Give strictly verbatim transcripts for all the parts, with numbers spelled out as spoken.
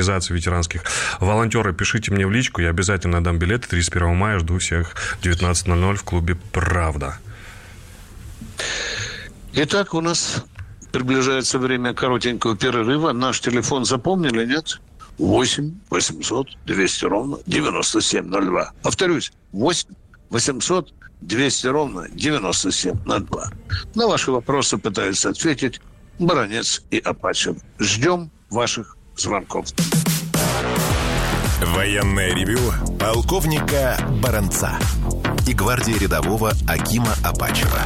организаций ветеранских. Волонтеры, пишите мне в личку, я обязательно дам билеты. тридцать первого мая жду всех в девятнадцать ноль ноль в клубе «Правда». Итак, у нас приближается время коротенького перерыва. Наш телефон запомнили, нет? восемь восемьсот двести ровно девяносто семь ноль два. Повторюсь, восемь восемьсот двести ровно девяносто семь ноль два. На ваши вопросы пытаются ответить Баранец и Апачев. Ждем ваших звонков. Военное ревю полковника Баранца и гвардии рядового Акима Апачева.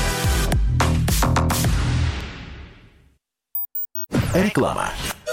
Реклама.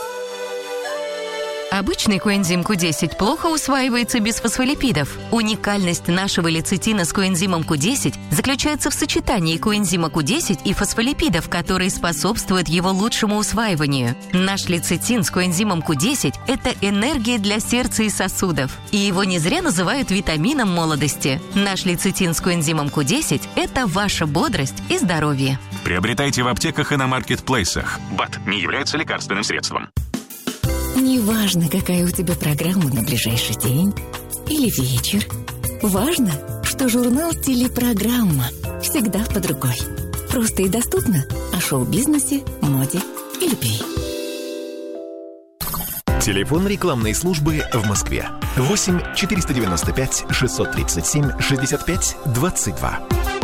Обычный коэнзим ку десять плохо усваивается без фосфолипидов. Уникальность нашего лецитина с коэнзимом ку десять заключается в сочетании коэнзима ку десять и фосфолипидов, которые способствуют его лучшему усваиванию. Наш лецитин с коэнзимом ку десять – это энергия для сердца и сосудов. И его не зря называют витамином молодости. Наш лецитин с коэнзимом ку десять – это ваша бодрость и здоровье. Приобретайте в аптеках и на маркетплейсах. БАД не является лекарственным средством. Неважно, какая у тебя программа на ближайший день или вечер. Важно, что журнал «Телепрограмма» всегда под рукой. Просто и доступно о шоу-бизнесе, моде и любви. Телефон рекламной службы в Москве. восемь четыреста девяносто пять шестьсот тридцать семь шестьдесят пять двадцать два.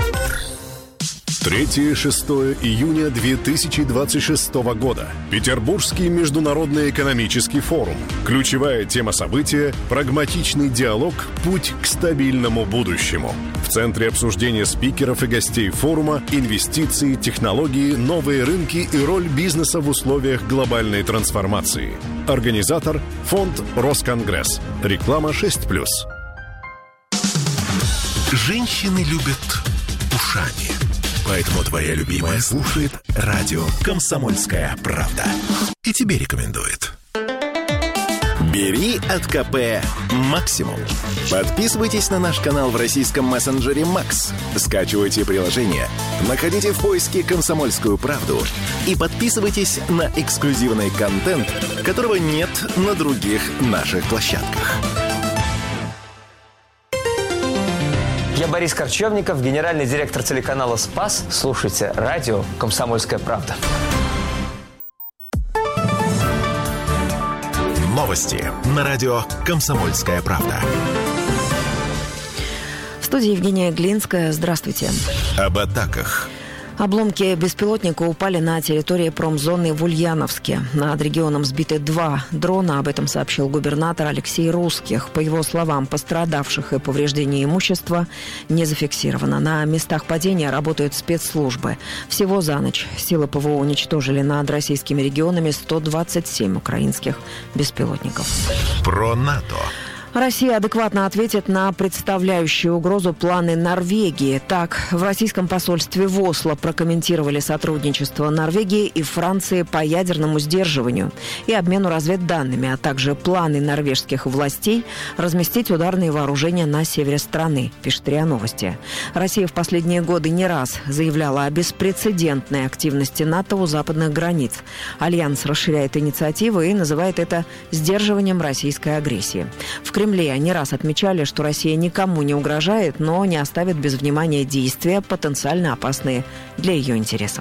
третьего-шестого июня две тысячи двадцать шестого года. Петербургский международный экономический форум. Ключевая тема события – прагматичный диалог «Путь к стабильному будущему». В центре обсуждения спикеров и гостей форума инвестиции, технологии, новые рынки и роль бизнеса в условиях глобальной трансформации. Организатор – Фонд «Росконгресс». Реклама шесть плюс. Женщины любят ушами. Поэтому твоя любимая слушает радио «Комсомольская правда». И тебе рекомендует. Бери от КП максимум. Подписывайтесь на наш канал в российском мессенджере Макс. Скачивайте приложение, находите в поиске «Комсомольскую правду» и подписывайтесь на эксклюзивный контент, которого нет на других наших площадках. Я Борис Корчевников, генеральный директор телеканала «Спас». Слушайте радио «Комсомольская правда». Новости на радио «Комсомольская правда». В студии Евгения Глинская. Здравствуйте. Об атаках. Обломки беспилотника упали на территории промзоны в Ульяновске. Над регионом сбиты два дрона. Об этом сообщил губернатор Алексей Русских. По его словам, пострадавших и повреждений имущества не зафиксировано. На местах падения работают спецслужбы. Всего за ночь силы ПВО уничтожили над российскими регионами сто двадцать семь украинских беспилотников. Про НАТО. Россия адекватно ответит на представляющие угрозу планы Норвегии. Так, в российском посольстве в Осло прокомментировали сотрудничество Норвегии и Франции по ядерному сдерживанию и обмену разведданными, а также планы норвежских властей разместить ударные вооружения на севере страны, пишет РИА Новости. Россия в последние годы не раз заявляла о беспрецедентной активности НАТО у западных границ. Альянс расширяет инициативы и называет это сдерживанием российской агрессии. В Кремле не раз отмечали, что Россия никому не угрожает, но не оставит без внимания действия, потенциально опасные для ее интересов.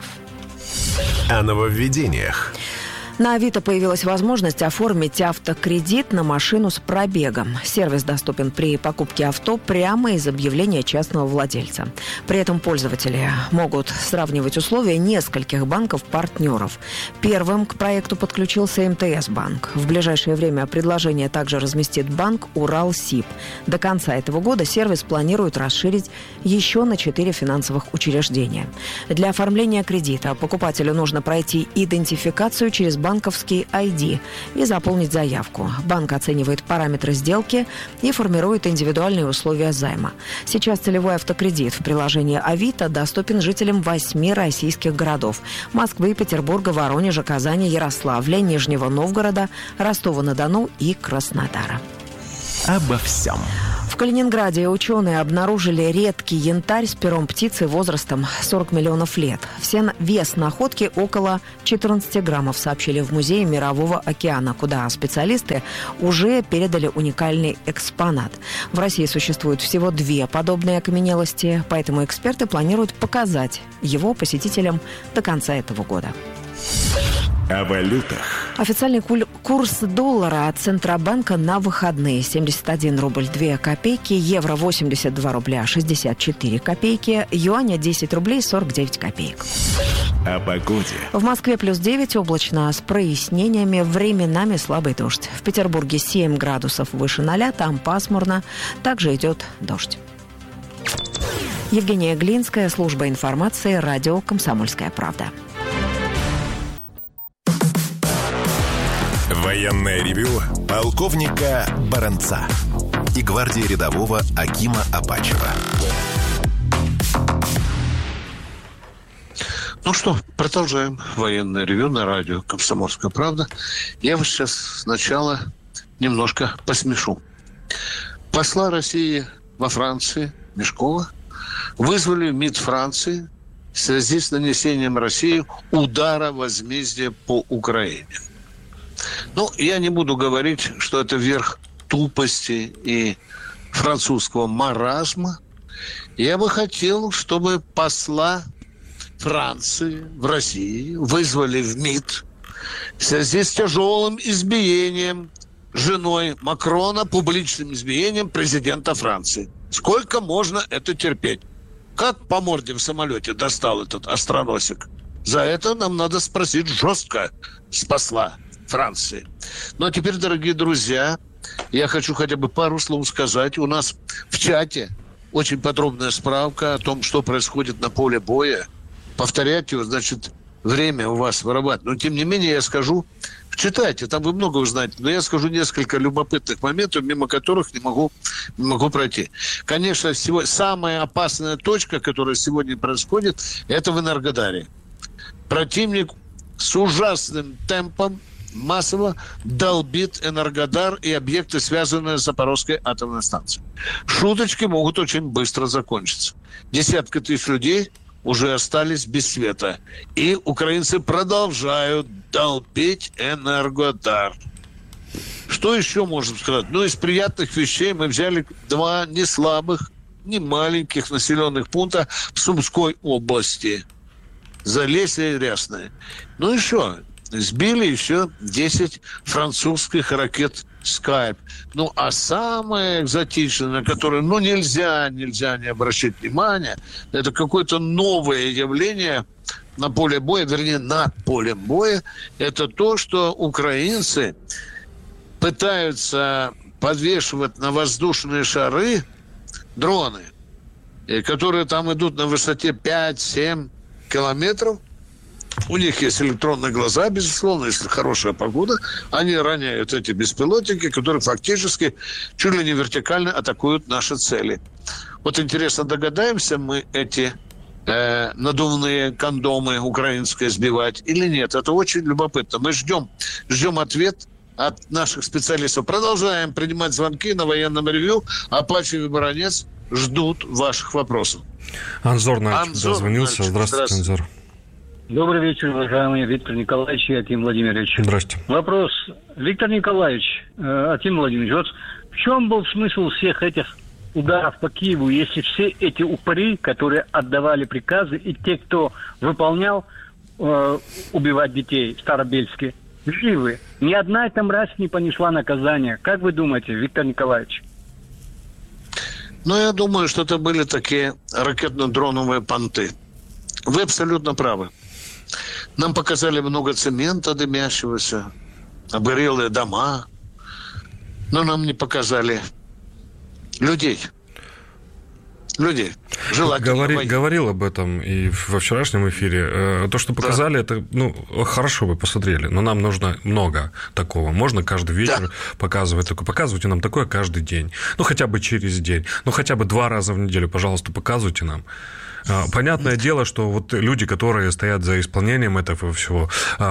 О нововведениях. На Авито появилась возможность оформить автокредит на машину с пробегом. Сервис доступен при покупке авто прямо из объявления частного владельца. При этом пользователи могут сравнивать условия нескольких банков-партнеров. Первым к проекту подключился МТС-банк. В ближайшее время предложение также разместит банк Уралсиб. До конца этого года сервис планирует расширить еще на четыре финансовых учреждения. Для оформления кредита покупателю нужно пройти идентификацию через банковский ай ди и заполнить заявку. Банк оценивает параметры сделки и формирует индивидуальные условия займа. Сейчас целевой автокредит в приложении Авито доступен жителям восьми российских городов: Москвы, Петербурга, Воронежа, Казани, Ярославля, Нижнего Новгорода, Ростова-на-Дону и Краснодара. Обо всем. В В Калининграде ученые обнаружили редкий янтарь с пером птицы возрастом сорок миллионов лет. Все вес находки около четырнадцать граммов, сообщили в Музее Мирового океана, куда специалисты уже передали уникальный экспонат. В России существует всего две подобные окаменелости, поэтому эксперты планируют показать его посетителям до конца этого года. О валютах. Официальный курс доллара от Центробанка на выходные: семьдесят один рубль две копейки, евро восемьдесят два рубля шестьдесят четыре копейки, юаня десять рублей сорок девять копеек. О погоде. В Москве плюс девять, облачно с прояснениями, временами слабый дождь. В Петербурге семь градусов выше ноля, там пасмурно, также идет дождь. Евгения Глинская, служба информации, радио «Комсомольская правда». Военное ревю полковника Баранца и гвардии рядового Акима Апачева. Ну что, продолжаем военное ревю на радио «Комсомольская правда». Я вас сейчас сначала немножко посмешу. Посла России во Франции Мешкова вызвали в МИД Франции в связи с нанесением России удара возмездия по Украине. Ну, я не буду говорить, что это верх тупости и французского маразма. Я бы хотел, чтобы посла Франции в России вызвали в МИД в связи с тяжелым избиением женой Макрона, публичным избиением президента Франции. Сколько можно это терпеть? Как по морде в самолете достал этот остроносик? За это нам надо спросить жестко с посла Франции. Ну, а теперь, дорогие друзья, я хочу хотя бы пару слов сказать. У нас в чате очень подробная справка о том, что происходит на поле боя. Повторять его, значит, время у вас вырабатывать. Но, тем не менее, я скажу, читайте, там вы много узнаете, но я скажу несколько любопытных моментов, мимо которых не могу, не могу пройти. Конечно, сегодня, самая опасная точка, которая сегодня происходит, это в Энергодаре. Противник с ужасным темпом массово долбит Энергодар и объекты, связанные с Запорожской атомной станцией. Шуточки могут очень быстро закончиться. Десятки тысяч людей уже остались без света. И украинцы продолжают долбить Энергодар. Что еще можно сказать? Ну, из приятных вещей мы взяли два не слабых, не маленьких населенных пункта в Сумской области. Залесье и Рясное. Ну и что? Сбили еще десять французских ракет «Скайп». Ну, а самое экзотичное, на которое, ну, нельзя, нельзя не обращать внимания, это какое-то новое явление на поле боя, вернее, над полем боя. Это то, что украинцы пытаются подвешивать на воздушные шары дроны, которые там идут на высоте пять-семь километров. У них есть электронные глаза, безусловно, если хорошая погода. Они роняют эти беспилотники, которые фактически чуть ли не вертикально атакуют наши цели. Вот интересно, догадаемся мы эти э, надувные кондомы украинские сбивать или нет? Это очень любопытно. Мы ждем, ждем ответ от наших специалистов. Продолжаем принимать звонки на военном ревью. Апачев и Баранец ждут ваших вопросов. Анзор Нальчик дозвонился. Здравствуйте, Анзор. Добрый вечер, уважаемый Виктор Николаевич и Аким Владимирович. Здравствуйте. Вопрос. Виктор Николаевич, э, Аким Владимирович, вот в чем был смысл всех этих ударов по Киеву, если все эти упыри, которые отдавали приказы, и те, кто выполнял э, убивать детей в Старобельске, живы? Ни одна эта мразь не понесла наказания. Как вы думаете, Виктор Николаевич? Ну, я думаю, что это были такие ракетно-дроновые понты. Вы абсолютно правы. Нам показали много цемента дымящегося, обгорелые дома, но нам не показали людей. Людей. Говори, говорил об этом и во вчерашнем эфире. То, что показали, да. это, ну, хорошо вы посмотрели, но нам нужно много такого. Можно каждый вечер да. показывать такое. Показывайте нам такое каждый день. Ну, хотя бы через день. Ну, хотя бы два раза в неделю, пожалуйста, показывайте нам. Понятное дело, что вот люди, которые стоят за исполнением этого всего,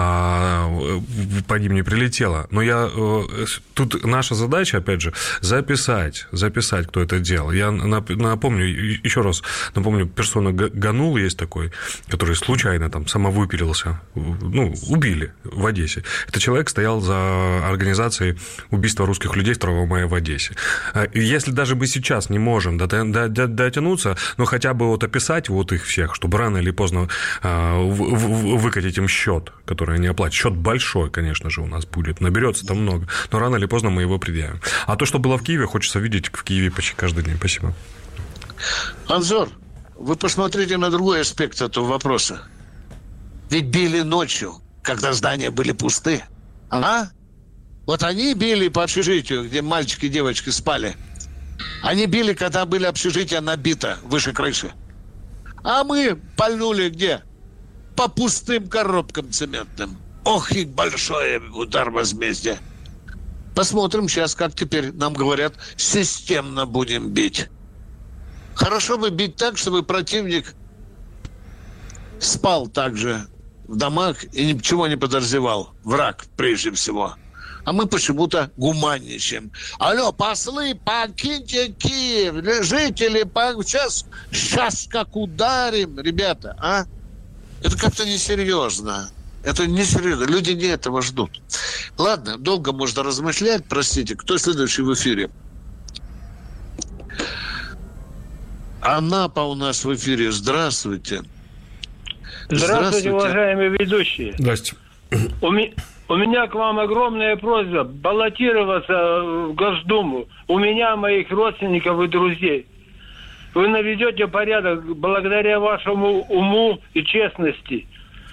по ним не прилетело. Но я... Тут наша задача, опять же, записать, записать, кто это делал. Я напомню, еще раз напомню, персона Ганул есть такой, который случайно там самовыпилился. Ну, убили в Одессе. Этот человек стоял за организацией убийства русских людей второго мая в Одессе. Если даже мы сейчас не можем дотянуться, но хотя бы вот описать вот их всех, чтобы рано или поздно э, выкатить им счет, который они оплатят. Счет большой, конечно же, у нас будет. Наберется там много. Но рано или поздно мы его предъявим. А то, что было в Киеве, хочется видеть в Киеве почти каждый день. Спасибо. Анзор, вы посмотрите на другой аспект этого вопроса. Ведь били ночью, когда здания были пусты. А? Вот они били по общежитию, где мальчики и девочки спали. Они били, когда были общежития набито выше крыши. А мы пальнули где? По пустым коробкам цементным. Ох, и большой удар возмездия. Посмотрим сейчас, как теперь нам говорят, системно будем бить. Хорошо бы бить так, чтобы противник спал также в домах и ничего не подозревал. Враг, прежде всего. А мы почему-то гуманничаем. Алло, послы, покиньте Киев. Жители, по... сейчас, сейчас как ударим. Ребята, а? Это как-то несерьезно. Это несерьезно. Люди не этого ждут. Ладно, долго можно размышлять. Простите, кто следующий в эфире? Анапа у нас в эфире. Здравствуйте. Здравствуйте, Здравствуйте. уважаемые ведущие. Здравствуйте. У меня... У меня к вам огромная просьба баллотироваться в Госдуму. У меня, моих родственников и друзей. Вы наведете порядок благодаря вашему уму и честности.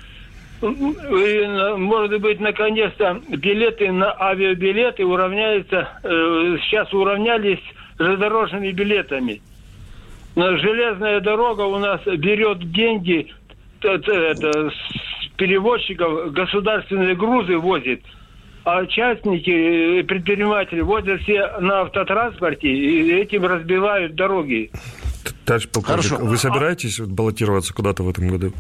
И, может быть, наконец-то билеты на авиабилеты уравняются, э, сейчас уравнялись с железнодорожными билетами. Но железная дорога у нас берет деньги это, это, с перевозчиков, государственные грузы возит, а частники, предприниматели возят все на автотранспорте и этим разбивают дороги. Товарищ полковник, вы собираетесь баллотироваться куда-то в этом году?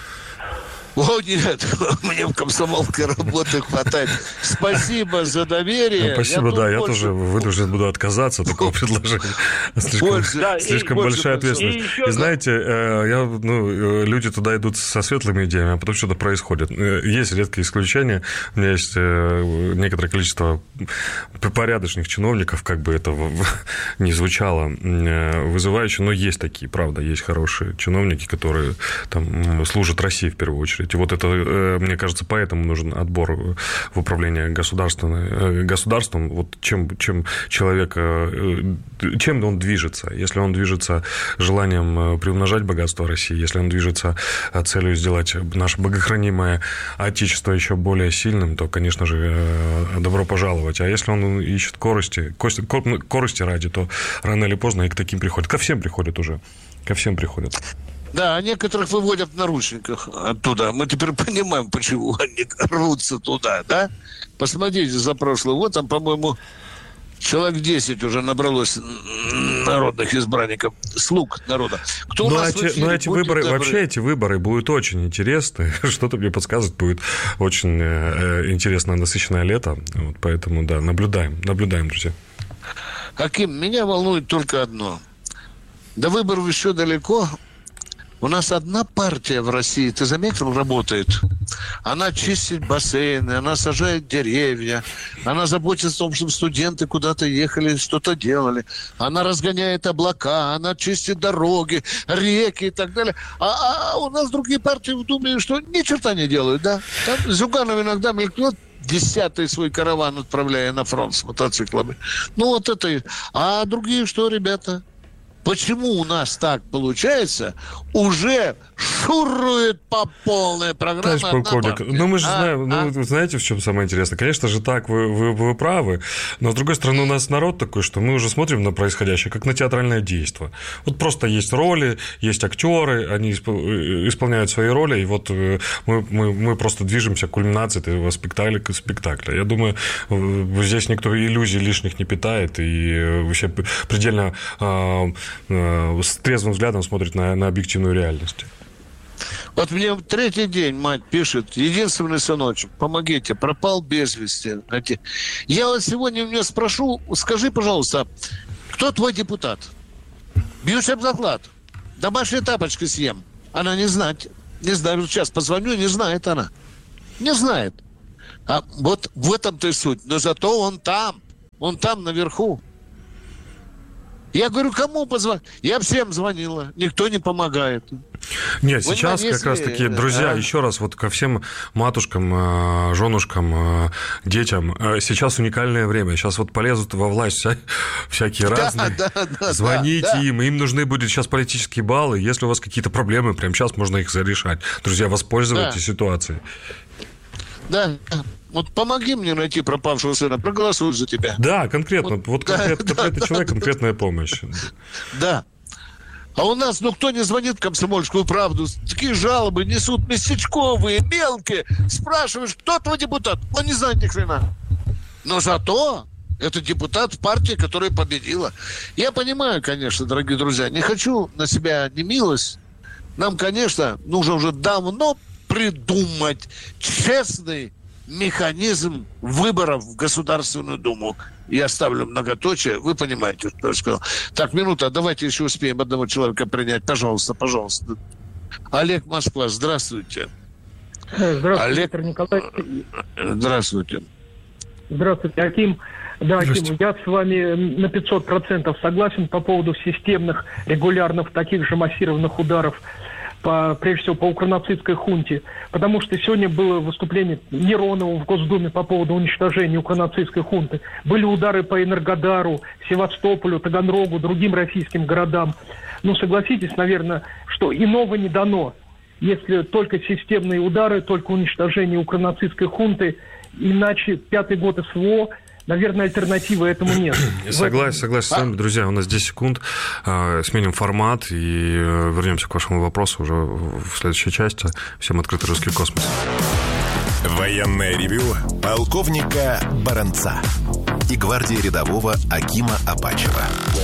О, нет, мне в комсомолке работы хватает. Спасибо за доверие. Спасибо, я да, я больше... тоже вынужден буду отказаться от такого предложения. Слишком, больше, да, слишком большая ответственность. И, и знаете, я, ну, люди туда идут со светлыми идеями, а потом что-то происходит. Есть редкие исключения. У меня есть некоторое количество порядочных чиновников, как бы это ни звучало вызывающе, но есть такие, правда, есть хорошие чиновники, которые там служат России в первую очередь. И вот это, мне кажется, поэтому нужен отбор в управление государственным. государством. Вот чем, чем человек, чем он движется. Если он движется желанием приумножать богатство России, если он движется целью сделать наше богохранимое отечество еще более сильным, то, конечно же, добро пожаловать. А если он ищет корости, корости ради, то рано или поздно и к таким приходят. Ко всем приходят уже. Ко всем приходят. Да, а некоторых выводят в наручниках оттуда. Мы теперь понимаем, почему они рвутся туда, да? Посмотрите за прошлый год, там, по-моему, человек десять уже набралось народных избранников, слуг народа. Кто ну, эти, ну, эти выборы, добры? Вообще эти выборы будут очень интересны. Что-то мне подсказывает, будет очень э, интересное, насыщенное лето. Вот, поэтому, да, наблюдаем, наблюдаем, друзья. Каким? Меня волнует только одно. До выборов еще далеко. У нас одна партия в России, ты заметил, работает. Она чистит бассейны, она сажает деревья, она заботится о том, чтобы студенты куда-то ехали, что-то делали. Она разгоняет облака, она чистит дороги, реки и так далее. А, а у нас другие партии в Думе, что ни черта не делают, да? Там Зюганов иногда мелькнет, десятый свой караван отправляя на фронт с мотоциклами. Ну, вот это... А другие что, ребята? Почему у нас так получается? Уже шурует по полной программе. Товарищ полковник, ну мы же а, знаем, а? ну вы знаете, в чем самое интересное? Конечно же, так, вы, вы, вы правы, но с другой стороны, у нас народ такой, что мы уже смотрим на происходящее, как на театральное действие. Вот просто есть роли, есть актеры, они исполняют свои роли, и вот мы, мы, мы просто движемся к кульминации этого спектакля к спектаклю. Я думаю, здесь никто иллюзий лишних не питает, и вообще предельно э, э, с трезвым взглядом смотрит на, на объективную реальность. Вот мне третий день мать пишет: единственный сыночек, помогите, пропал без вести. Я вот сегодня у нее спрошу, скажи, пожалуйста, кто твой депутат? Бьюсь об заклад. Домашние тапочки съем. Она не знает. Не знаю, сейчас позвоню, не знает она. Не знает. А вот в этом-то и суть. Но зато он там. Он там, наверху. Я говорю, кому позвонить? Я всем звонила. Никто не помогает. Нет, вы сейчас как раз таки, друзья, а? еще раз вот ко всем матушкам, женушкам, детям. Сейчас уникальное время. Сейчас вот полезут во власть вся, всякие да, разные. Да, да, Звоните да, им. Да. Им нужны будут сейчас политические баллы. Если у вас какие-то проблемы, прямо сейчас можно их зарешать. Друзья, воспользуйтесь да. ситуацией. Да. Вот помоги мне найти пропавшего сына, проголосую за тебя. Да, конкретно. Вот, вот конкретно, да, конкретный да, человек, да, конкретная помощь. Да. А у нас, ну, кто не звонит в «Комсомольскую правду», такие жалобы несут местечковые, мелкие. Спрашиваешь, кто твой депутат? Он не знает ни хрена. Но зато это депутат партии, которая победила. Я понимаю, конечно, дорогие друзья, не хочу на себя немилость. Нам, конечно, нужно уже давно придумать честный механизм выборов в Государственную Думу. Я ставлю многоточие. Вы понимаете, что я сказал. Так, минута, давайте еще успеем одного человека принять. Пожалуйста, пожалуйста. Олег, Москва, здравствуйте. Здравствуйте, Олег... Виктор Николаевич. Здравствуйте. Здравствуйте, Аким. Да, Аким, я с вами на пятьсот процентов согласен по поводу системных, регулярных, таких же массированных ударов По, прежде всего, по укронацистской хунте. Потому что сегодня было выступление Миронова в Госдуме по поводу уничтожения укронацистской хунты. Были удары по Энергодару, Севастополю, Таганрогу, другим российским городам. Ну, согласитесь, наверное, что иного не дано. Если только системные удары, только уничтожение укронацистской хунты, иначе пятый год СВО... Наверное, альтернативы этому нет. Согласен, согласен с вами, друзья. У нас десять секунд. Сменим формат и вернемся к вашему вопросу уже в следующей части. Всем открытый русский космос. Военное ревю полковника Баранца и гвардии рядового Акима Апачева.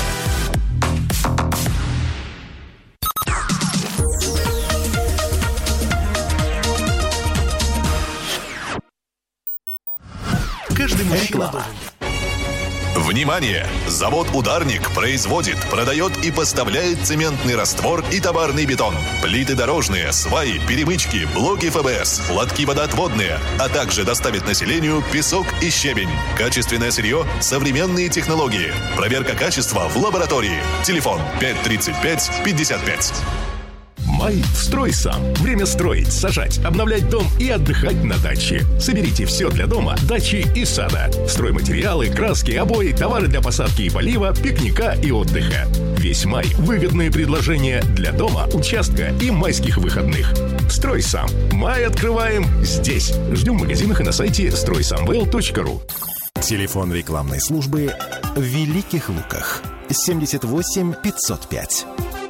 Каждый мужчина. Внимание! Завод «Ударник» производит, продает и поставляет цементный раствор и товарный бетон, плиты дорожные, сваи, перемычки, блоки эф бэ эс, лотки водоотводные, а также доставит населению песок и щебень. Качественное сырье, современные технологии. Проверка качества в лаборатории. Телефон пять тридцать пять пятьдесят пять. Май в «Строй сам». Время строить, сажать, обновлять дом и отдыхать на даче. Соберите все для дома, дачи и сада. Стройматериалы, краски, обои, товары для посадки и полива, пикника и отдыха. Весь май – выгодные предложения для дома, участка и майских выходных. «Строй сам». Май открываем здесь. Ждем в магазинах и на сайте строй самвел точка ру. Телефон рекламной службы в Великих Луках. семьдесят восемь пятьсот пять.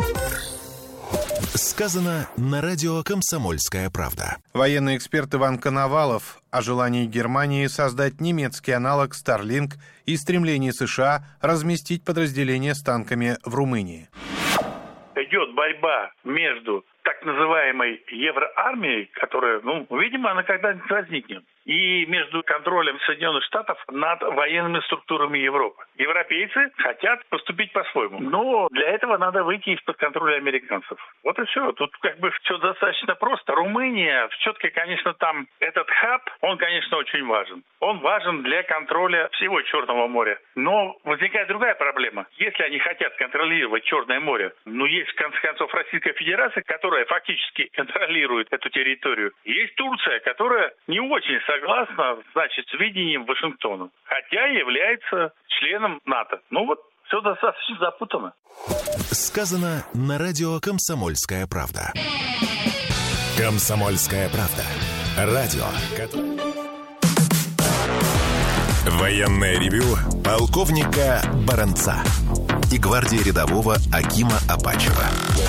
Сказано на радио «Комсомольская правда». Военный эксперт Иван Коновалов о желании Германии создать немецкий аналог Starlink и стремлении США разместить подразделения с танками в Румынии. Идет борьба между так называемой евроармией, которая, ну, видимо, она когда-нибудь возникнет, и между контролем Соединенных Штатов над военными структурами Европы. Европейцы хотят поступить по-своему, но для этого надо выйти из-под контроля американцев. Вот и все. Тут как бы все достаточно просто. Румыния, все-таки, конечно, там этот хаб, он, конечно, очень важен. Он важен для контроля всего Черного моря. Но возникает другая проблема. Если они хотят контролировать Черное море, ну, есть, в конце концов, Российская Федерация, которая фактически контролирует эту территорию. Есть Турция, которая не очень согласна, значит, с видением Вашингтона, хотя является членом НАТО. Ну вот Все достаточно запутано. Сказано на радио «Комсомольская правда». «Комсомольская правда». Радио. Военное ревю полковника Баранца и гвардии рядового Акима Апачева.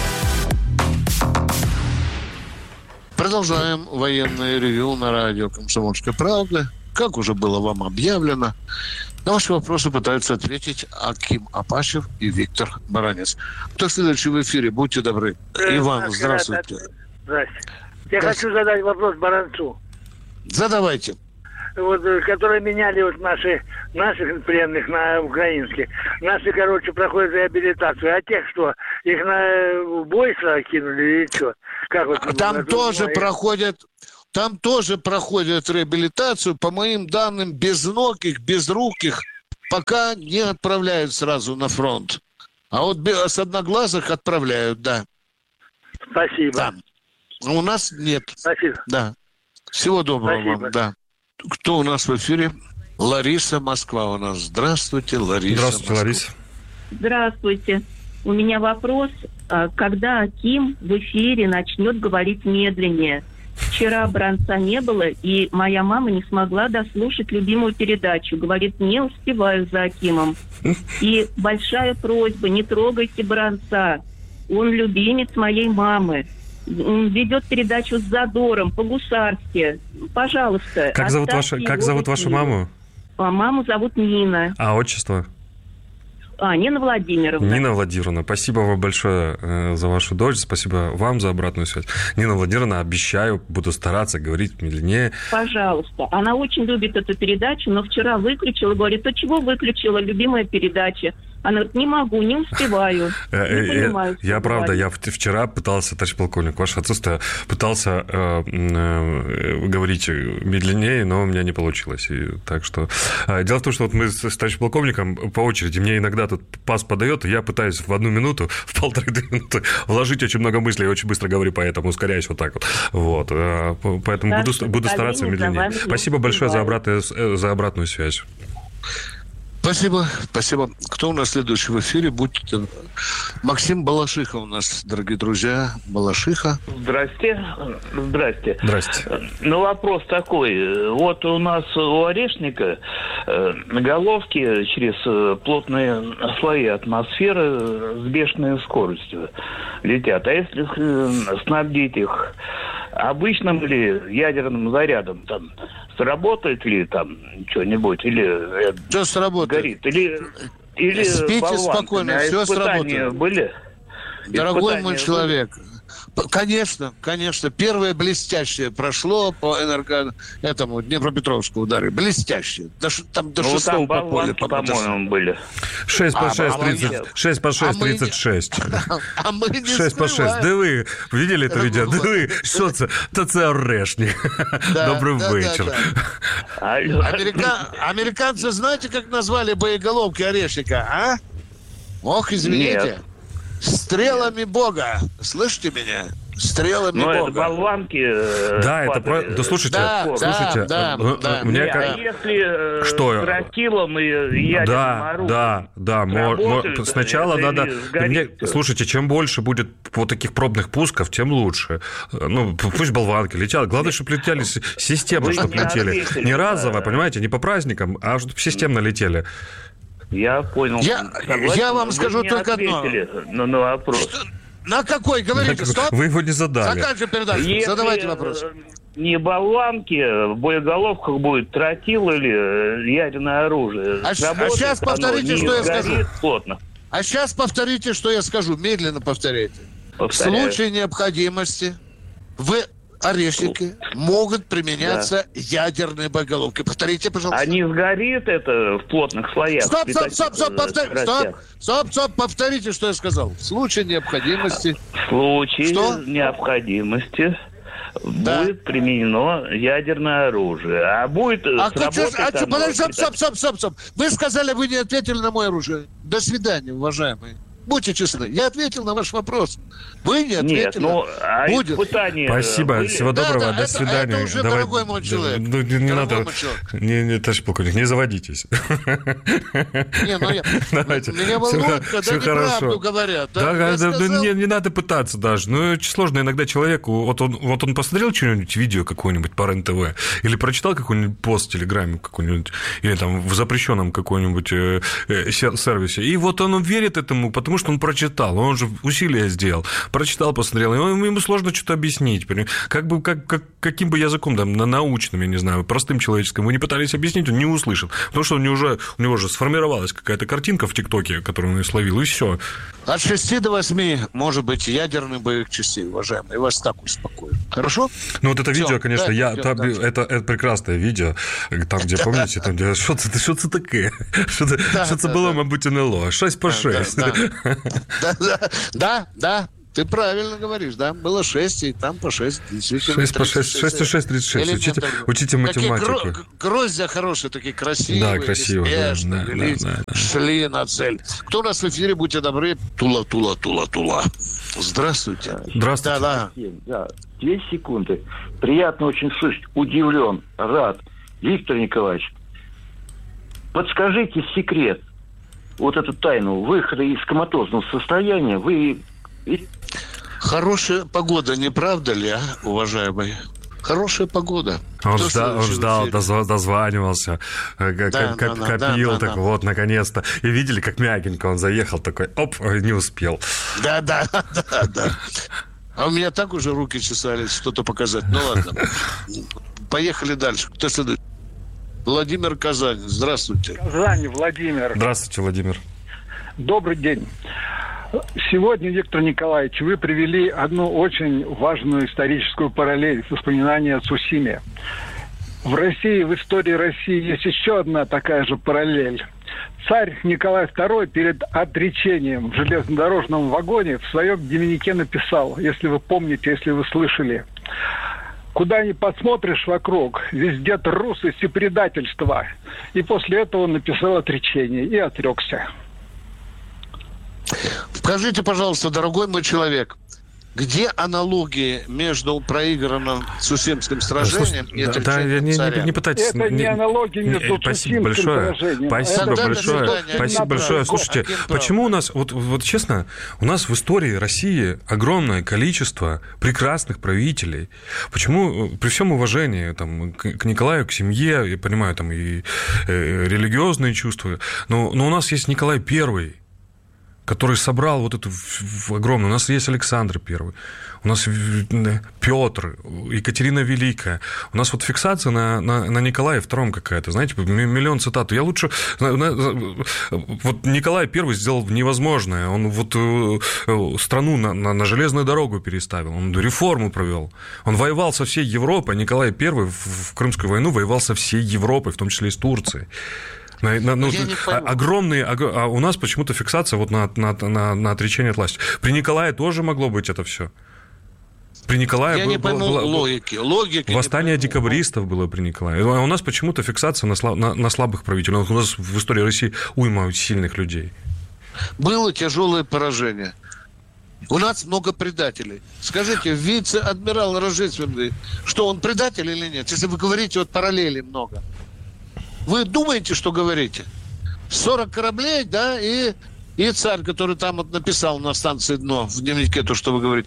Продолжаем военное ревью на радио «Комсомольская правда». Как уже было вам объявлено, на ваши вопросы пытаются ответить Аким Апачев и Виктор Баранец. Кто следующий в эфире? Будьте добры. Иван, здравствуйте. Здравствуйте. Я Здравствуйте. хочу задать вопрос Баранцу. Задавайте. Вот, которые меняли вот наши, наших пленных на украинских. Наши, короче, проходят реабилитацию. А тех, что, их на бой сразу кинули или что? Как вот, Там ну, тоже ну, проходят... Там тоже проходят реабилитацию, по моим данным, безногих, безруких, пока не отправляют сразу на фронт. А вот с одноглазых отправляют, да. Спасибо. Да. А у нас нет. Спасибо. Да. Всего доброго Спасибо. вам, да. Кто у нас в эфире? Лариса, Москва у нас. Здравствуйте, Лариса. Здравствуйте, Москва. Лариса. Здравствуйте. У меня вопрос, когда Аким в эфире начнет говорить медленнее? Вчера Баранца не было, и моя мама не смогла дослушать любимую передачу. Говорит, не успеваю за Акимом. И большая просьба, не трогайте Баранца. Он любимец моей мамы. Он ведет передачу с задором, по-гусарски. Пожалуйста. Как зовут, ваша, как зовут вашу маму? А маму зовут Нина. А отчество? А, Нина Владимировна. Нина Владимировна, спасибо вам большое э, за вашу дочь, спасибо вам за обратную связь. Нина Владимировна, обещаю, буду стараться говорить медленнее. Пожалуйста. Она очень любит эту передачу, но вчера выключила, говорит, а чего выключила, любимая передача? Она говорит, не могу, не успеваю. Не понимаю, я, правда, я вчера пытался, товарищ полковник, ваше отсутствие, пытался э, э, говорить медленнее, но у меня не получилось. И, так что... Э, дело в том, что вот мы с, с товарищем полковником по очереди, мне иногда тут пас подает, и я пытаюсь в одну минуту, в полторы-две минуты вложить очень много мыслей, я очень быстро говорю, поэтому ускоряюсь вот так вот. вот. Э, поэтому так, буду, буду стараться медленнее. Спасибо большое за обратную, за обратную связь. Спасибо, спасибо. Кто у нас следующий в эфире? Будьте... Максим Балашиха у нас, дорогие друзья. Балашиха. Здрасте. Здрасте. Здрасте. Ну, вопрос такой. Вот у нас у орешника э, головки через плотные слои атмосферы с бешеной скоростью летят. А если э, снабдить их обычным или ядерным зарядом, там, сработает ли там что-нибудь? Или что сработает? Горит? Или, или спите спокойно, а все испытания сработает. Были? Дорогой испытания мой были? человек, конечно, конечно, первое блестящее прошло по энерго... этому Днепропетровскому удару. Блестящее. До, там до ну, шестого там по полю. по-моему, были. шесть по шесть, а, тридцать, шесть по шесть, тридцать шесть. А мы не шесть по шесть. Да вы видели это видео? Да вы, что это? Это це орешник. Добрый вечер. Американцы знаете, как назвали боеголовки орешника, а? Ох, извините. Стрелами Бога. Слышите меня? Стрелами ну, Бога. Ну, это болванки. Да, это про... Да, слушайте, да, слушайте. Да, да, да. Мне... А если что? С тротилом и ядерным да, оружием? Да, да, да. Сначала надо... Мне... Слушайте, чем больше будет вот таких пробных пусков, тем лучше. Ну, пусть болванки летят. Главное, чтобы летели системно, чтобы летели. Не разово, понимаете, не по праздникам, а чтобы системно летели. Я понял. Я, я вам скажу только одно. На, на вопрос. Что? На какой? Говорите, стоп. Вы его не задали. Заканчиваем передачу. Если Задавайте вопрос. Не болванки, в боеголовках будет тротил или ядерное оружие. А, а сейчас повторите, что я скажу. Плотно. А сейчас повторите, что я скажу. Медленно повторяйте. Повторяю. В случае необходимости вы... Орешники могут применяться да. ядерные боеголовки. Повторите, пожалуйста. А не сгорит это в плотных слоях? Стоп, стоп, стоп, стоп, повтор... стоп, стоп, стоп, повторите, что я сказал. В случае необходимости... В случае что? необходимости да. будет применено ядерное оружие. А будет а сработать... А что, подожди, стоп, стоп, стоп, стоп, стоп. Вы сказали, вы не ответили на мое оружие. До свидания, уважаемые. Будьте честны. Я ответил на ваш вопрос. Вы не ответили. Нет, ну, а Будет. испытания Спасибо. были? Всего доброго. Да, да, До это, свидания. Это уже Давай, дорогой мой человек. Ну, не, не надо. Не, не, товарищ полковник, не заводитесь. Не, ну я... Давайте. Меня волнует, когда все неправду хорошо. говорят. Да, Да, да, сказал... да, не, не надо пытаться даже. Ну, очень сложно иногда человеку... Вот он, вот он посмотрел что-нибудь, видео какое-нибудь по РЕН-ТВ, или прочитал какой-нибудь пост в Телеграме какой-нибудь, или там в запрещенном каком-нибудь э, э, сервисе, и вот он верит этому, потому что он прочитал, он же усилия сделал, прочитал, посмотрел, и он, ему сложно что-то объяснить. Как бы, как, как, каким бы языком, там, на научным, я не знаю, простым человеческим, вы не пытались объяснить, он не услышал, потому что у него уже, у него уже сформировалась какая-то картинка в ТикТоке, которую он и словил, и все. От шести до восьми может быть ядерный боевых частей, уважаемые. Я вас так успокою. Хорошо? Ну, вот это Всё, видео, конечно, да, я, всё, там, да. это, это прекрасное видео, там, где, помните, там, где, что це, що це таке? Що це, Да, що це да, було, да. мабуть, НЛО? шесть по шесть. Да, да, да, да, да. Ты правильно говоришь, да? Было шесть, и там по шесть. шесть по шесть, шесть и шесть, тридцать шесть. Учите, учите математику. Такие гро- гроздья хорошие, такие красивые, Да, красивые, неспешные, да, велись, да, да. шли на цель. Кто у нас в эфире, будьте добры. Тула, тула, тула, тула. Здравствуйте. Здравствуйте. Да, Да, две секунды. Приятно очень слышать. Удивлен, рад. Виктор Николаевич, подскажите секрет, вот эту тайну выхода из коматозного состояния. Вы... Хорошая погода, не правда ли, а, уважаемые? Хорошая погода. Он Кто ждал, он следующий в ждал эфире? дозв- дозванивался, как, Да, как- да, как- да, копил, да, так да. вот, наконец-то. И видели, как мягенько он заехал, такой, оп, не успел. Да, да, да, да. А у меня так уже руки чесались что-то показать. Ну ладно. Поехали дальше. Кто следует? Владимир, Казань. Здравствуйте. Казань, Владимир. Здравствуйте, Владимир. Добрый день. Сегодня, Виктор Николаевич, вы привели одну очень важную историческую параллель, воспоминания о Цусиме. В России, в истории России есть еще одна такая же параллель. Царь Николай второй перед отречением в железнодорожном вагоне в своем дневнике написал, если вы помните, если вы слышали: «Куда ни посмотришь вокруг, везде трусость и предательство». И после этого он написал отречение и отрекся. Скажите, пожалуйста, дорогой мой человек, где аналогии между проигранным Цусимским сражением Слушайте, и да, да, отречением не, царя? не, не пытайтесь... Это не аналогия между Спасибо Цусимским большое. сражением. Спасибо Это большое. же Спасибо большое. год. Слушайте, Аким почему у нас, вот, вот честно, у нас в истории России огромное количество прекрасных правителей. Почему, при всем уважении там, к, к Николаю, к семье, я понимаю, там и э, религиозные чувства, но, но у нас есть Николай Первый, который собрал вот эту в- в огромную... У нас есть Александр Первый, у нас Петр, Екатерина Великая. У нас вот фиксация на, на, на Николае Втором какая-то, знаете, миллион цитат. Я лучше... Вот Николай Первый сделал невозможное. Он вот страну на, на, на железную дорогу переставил, он реформу провел. Он воевал со всей Европой. Николай Первый в, в Крымскую войну воевал со всей Европой, в том числе и с Турцией. На, на, ну, огромные, а у нас почему-то фиксация вот на, на, на, на отречение от власти. При Николае тоже могло быть это все. При Николае Я был, не пойму было, логики. логики восстание декабристов было при Николае. А у нас почему-то фиксация на, слаб, на, на слабых правителей. У нас в истории России уйма сильных людей. Было тяжелое поражение. У нас много предателей. Скажите, вице-адмирал Рожественный, что он предатель или нет? Если вы говорите, вот параллелей много. Вы думаете, что говорите? сорок кораблей, да, и, и царь, который там вот написал на станции «Дно» в дневнике то, что вы говорите.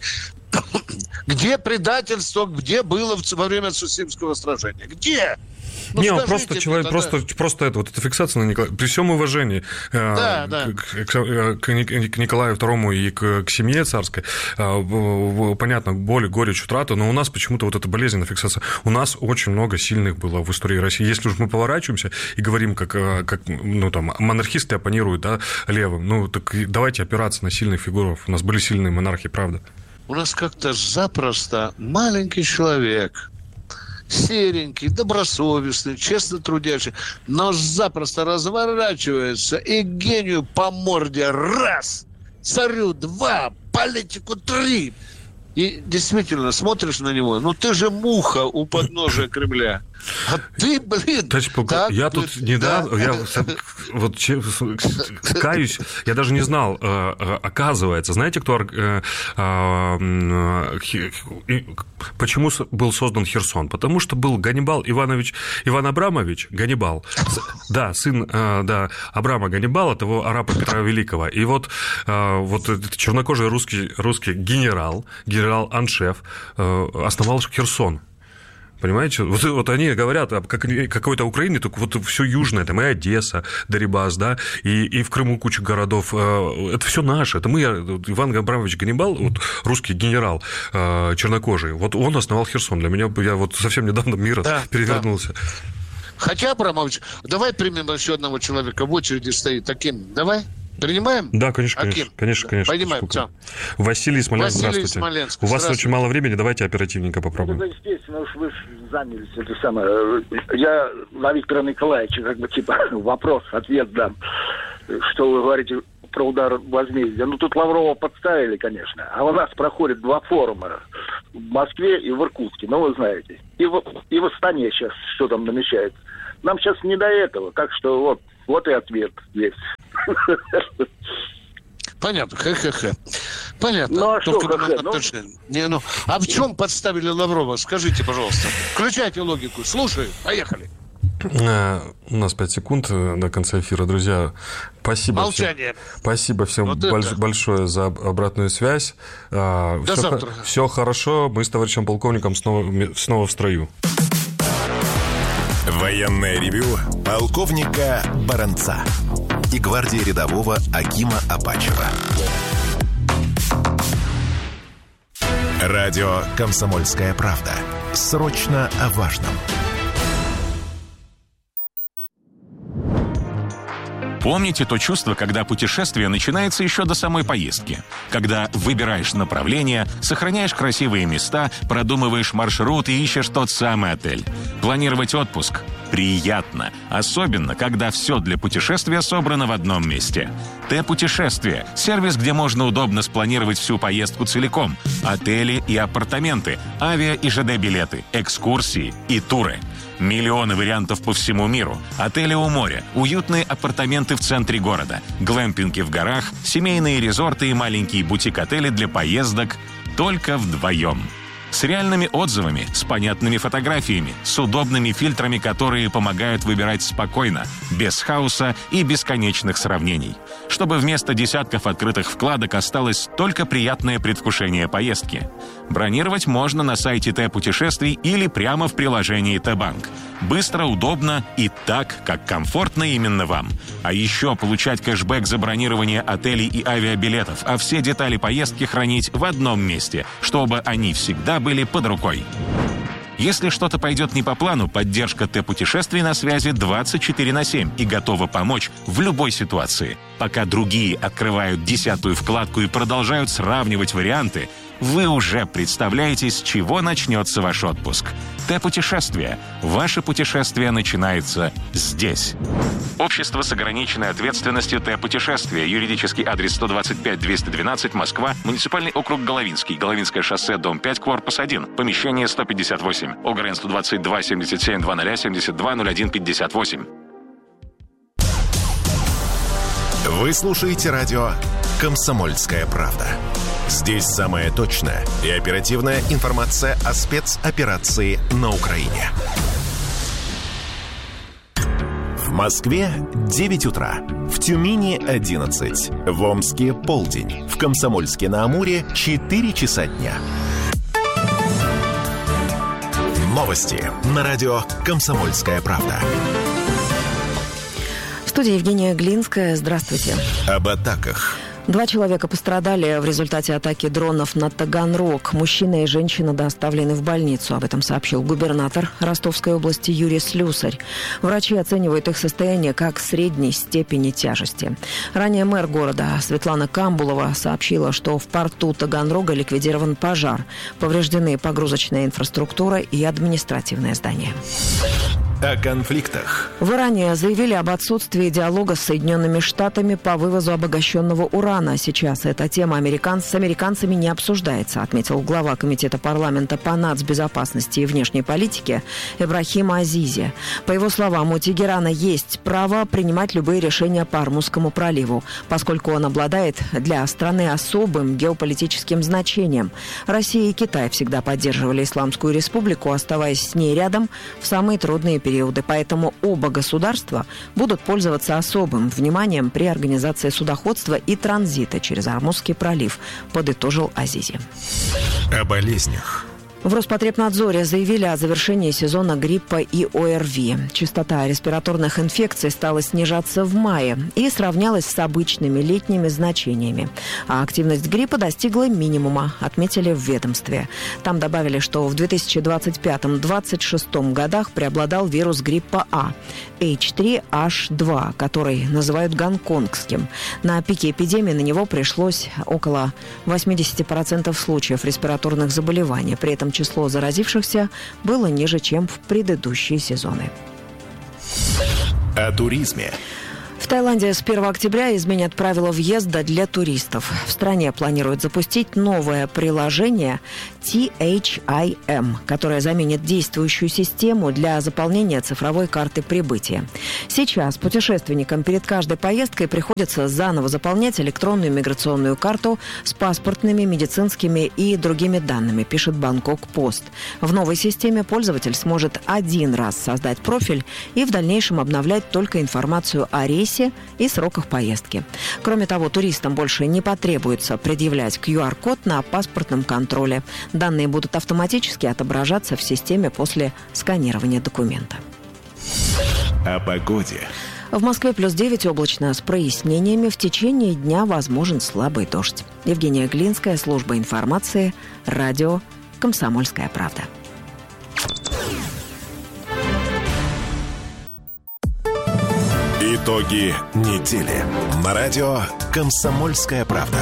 Где предательство, где было во время Цусимского сражения? Где? Ну, не, он скажите просто мне человек, тогда. просто, просто это, вот эта фиксация на Николая, при всем уважении Да, э, да. К, к, к Николаю Второму и к, к семье царской, э, понятно, боль, горечь, утрата, но у нас почему-то вот эта болезненная фиксация. У нас очень много сильных было в истории России. Если уж мы поворачиваемся и говорим, как, как ну, там, монархисты оппонируют, да, левым, ну, так давайте опираться на сильных фигуров. У нас были сильные монархи, правда. У нас как-то запросто маленький человек, серенький, добросовестный, честно трудящий, но запросто разворачивается и гению по морде раз, царю два, политику три. И действительно смотришь на него, ну ты же муха у подножия Кремля. А ты, блин... Товарищ полковник, я тут да. недавно, я вот каюсь, я даже не знал, оказывается, знаете, кто, почему был создан Херсон? Потому что был Ганнибал Иванович, Иван Абрамович Ганнибал, да, сын, да, Абрама Ганнибала, того араба Петра Великого, и вот, вот этот чернокожий русский, русский генерал, генерал-аншеф основал Херсон. Понимаете? Вот, вот они говорят о какой-то Украине, только вот все южное, там и Одесса, Дерибас, да, и, и в Крыму куча городов. Это все наше. Это мы, Иван Абрамович Ганнибал, вот, русский генерал чернокожий, вот он основал Херсон. Для меня, я вот совсем недавно мир да, перевернулся. Да. Хотя, Абрамович, давай примем еще одного человека, в очереди стоит. Аким, давай? Принимаем? Да, конечно, конечно, конечно, конечно. Принимаем, все. Василий Смоленск, Василий здравствуйте. Смоленск, У вас здравствуйте. очень мало времени, давайте оперативненько попробуем. Ну, естественно, уж вы занялись это самое. Я на Виктора Николаевича как бы типа вопрос, ответ дам. Что вы говорите про удар возмездия? Ну, тут Лаврова подставили, конечно. А у нас проходит два форума в Москве и в Иркутске, ну, вы знаете. И в, и в Астане сейчас что там намечается. Нам сейчас не до этого, так что вот, вот и ответ есть. Понятно, хе-хе-хе. Понятно. Ну, а что хе-хе? Ну... Не, ну, а в чем подставили Лаврова? Скажите, пожалуйста. Включайте логику. Слушай, поехали. У нас пять секунд до конца эфира, друзья. Спасибо. Молчание. Всем, спасибо всем вот больш, большое за обратную связь. До все, завтра. Все хорошо. Мы с товарищем полковником снова, снова в строю. Военное ревю полковника Баранца и гвардии рядового Акима Апачева. Радио «Комсомольская правда». Срочно о важном. Помните то чувство, когда путешествие начинается еще до самой поездки? Когда выбираешь направление, сохраняешь красивые места, продумываешь маршрут и ищешь тот самый отель. Планировать отпуск приятно, особенно когда все для путешествия собрано в одном месте. Т-путешествие – сервис, где можно удобно спланировать всю поездку целиком. Отели и апартаменты, авиа и ЖД-билеты, экскурсии и туры. Миллионы вариантов по всему миру. Отели у моря, уютные апартаменты в центре города, глэмпинги в горах, семейные резорты и маленькие бутик-отели для поездок только вдвоем. С реальными отзывами, с понятными фотографиями, с удобными фильтрами, которые помогают выбирать спокойно, без хаоса и бесконечных сравнений. Чтобы вместо десятков открытых вкладок осталось только приятное предвкушение поездки. Бронировать можно на сайте Т-путешествий или прямо в приложении Т-банк. Быстро, удобно и так, как комфортно именно вам. А еще получать кэшбэк за бронирование отелей и авиабилетов, а все детали поездки хранить в одном месте, чтобы они всегда были под рукой. Если что-то пойдет не по плану, поддержка Т-путешествий на связи двадцать четыре на семь и готова помочь в любой ситуации. Пока другие открывают десятую вкладку и продолжают сравнивать варианты, вы уже представляете, с чего начнется ваш отпуск. Т-путешествие. Ваше путешествие начинается здесь. Общество с ограниченной ответственностью Т-путешествие. Юридический адрес сто двадцать пять двести двенадцать, Москва. Муниципальный округ Головинский. Головинское шоссе, дом пять, корпус один. Помещение сто пятьдесят восемь. ОГРН сто двадцать два семьдесят семь двадцать семьдесят два ноль один пятьдесят восемь. Вы слушаете радио «Комсомольская правда». Здесь самая точная и оперативная информация о спецоперации на Украине. В Москве девять утра, в Тюмени одиннадцать, в Омске полдень, в Комсомольске-на-Амуре четыре часа дня. Новости на радио «Комсомольская правда». В студии Евгения Глинская. Здравствуйте. Об атаках. Два человека пострадали в результате атаки дронов на Таганрог. Мужчина и женщина доставлены в больницу. Об этом сообщил губернатор Ростовской области Юрий Слюсарь. Врачи оценивают их состояние как средней степени тяжести. Ранее мэр города Светлана Камбулова сообщила, что в порту Таганрога ликвидирован пожар. Повреждены погрузочная инфраструктура и административное здание. о конфликтах. В Иране заявили об отсутствии диалога с Соединенными Штатами по вывозу обогащенного урана. Сейчас эта тема американ... с американцами не обсуждается, отметил глава Комитета парламента по нацбезопасности и внешней политике Ибрахим Азизи. По его словам, у Тегерана есть право принимать любые решения по Ормузскому проливу, поскольку он обладает для страны особым геополитическим значением. Россия и Китай всегда поддерживали Исламскую республику, оставаясь с ней рядом в самые трудные периоды. Поэтому оба государства будут пользоваться особым вниманием при организации судоходства и транзита через Ормузский пролив, подытожил Азизи. О болезнях. В Роспотребнадзоре заявили о завершении сезона гриппа и ОРВИ. Частота респираторных инфекций стала снижаться в мае и сравнялась с обычными летними значениями. А активность гриппа достигла минимума, отметили в ведомстве. Там добавили, что в две тысячи двадцать пятом — две тысячи двадцать шестом годах преобладал вирус гриппа А эйч три аш два, который называют гонконгским. На пике эпидемии на него пришлось около восемьдесят процентов случаев респираторных заболеваний. При этом число заразившихся было ниже, чем в предыдущие сезоны. О туризме. В Таиланде с первого октября изменят правила въезда для туристов. В стране планируют запустить новое приложение ти эйч ай эм, которое заменит действующую систему для заполнения цифровой карты прибытия. Сейчас путешественникам перед каждой поездкой приходится заново заполнять электронную миграционную карту с паспортными, медицинскими и другими данными, пишет Бангкок Пост. В новой системе пользователь сможет один раз создать профиль и в дальнейшем обновлять только информацию о рейсе и сроках поездки. Кроме того, туристам больше не потребуется предъявлять ку ар код на паспортном контроле. Данные будут автоматически отображаться в системе после сканирования документа. О погоде. В Москве плюс девять, облачно с прояснениями. В течение дня возможен слабый дождь. Евгения Глинская, служба информации, радио «Комсомольская правда». Итоги недели. На радио «Комсомольская правда».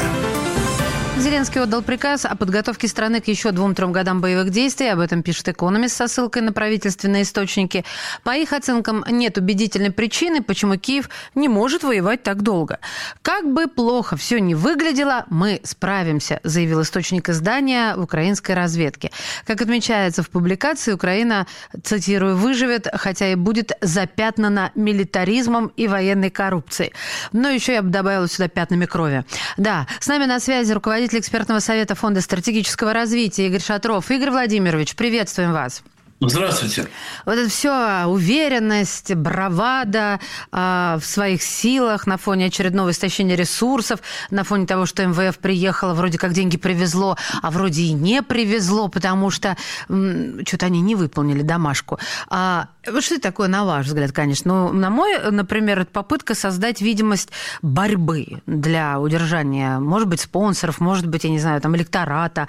Зеленский отдал приказ о подготовке страны к еще двум-трем годам боевых действий. Об этом пишет «Экономист» со ссылкой на правительственные источники. По их оценкам, нет убедительной причины, почему Киев не может воевать так долго. «Как бы плохо все ни выглядело, мы справимся», заявил источник издания в украинской разведке. Как отмечается в публикации, Украина, цитирую, «выживет, хотя и будет запятнана милитаризмом и военной коррупцией». Но еще я бы добавила сюда пятнами крови. Да, с нами на связи руководитель экспертного совета Фонда стратегического развития Игорь Шатров. Игорь Владимирович, приветствуем вас. Здравствуйте. Вот это все уверенность, бравада э, в своих силах на фоне очередного истощения ресурсов, на фоне того, что эм вэ эф приехало, вроде как деньги привезло, а вроде и не привезло, потому что м, что-то они не выполнили домашку. А, что это такое, на ваш взгляд, конечно? Ну, на мой, например, это попытка создать видимость борьбы для удержания, может быть, спонсоров, может быть, я не знаю, там, электората.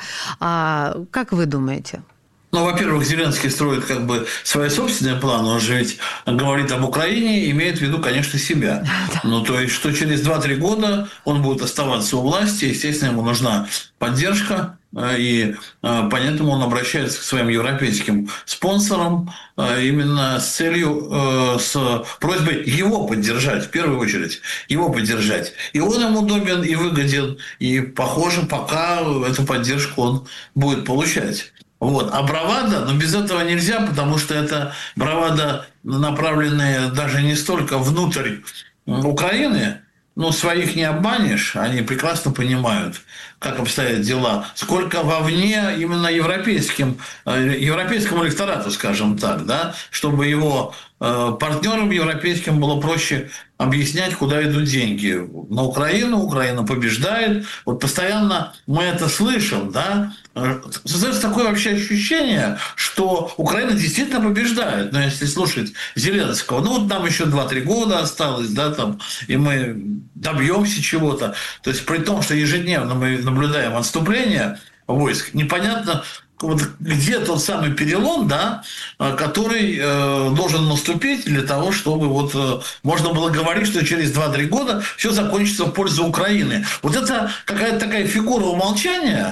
А, как вы думаете? Ну, во-первых, Зеленский строит как бы свои собственные планы. Он же ведь говорит об Украине, имеет в виду, конечно, себя. Ну, то есть, что через два-три года он будет оставаться у власти. Естественно, ему нужна поддержка. И поэтому он обращается к своим европейским спонсорам именно с целью, с просьбой его поддержать, в первую очередь, его поддержать. И он им удобен и выгоден. И, похоже, пока эту поддержку он будет получать. Вот. А бравада, но без этого нельзя, потому что это бравада, направленная даже не столько внутрь Украины, но своих не обманешь, они прекрасно понимают, как обстоят дела, сколько вовне именно европейским, европейскому электорату, скажем так, да, чтобы его партнерам европейским было проще объяснять, куда идут деньги. На Украину, Украина побеждает. Вот постоянно мы это слышим, да. Создается такое вообще ощущение, что Украина действительно побеждает. Но если слушать Зеленского, ну вот нам еще два-три года осталось, да, там, и мы добьемся чего-то. То есть при том, что ежедневно мы наблюдаем отступление войск, непонятно, вот где тот самый перелом, да, который э, должен наступить для того, чтобы вот, э, можно было говорить, что через два-три года все закончится в пользу Украины. Вот это какая-то такая фигура умолчания,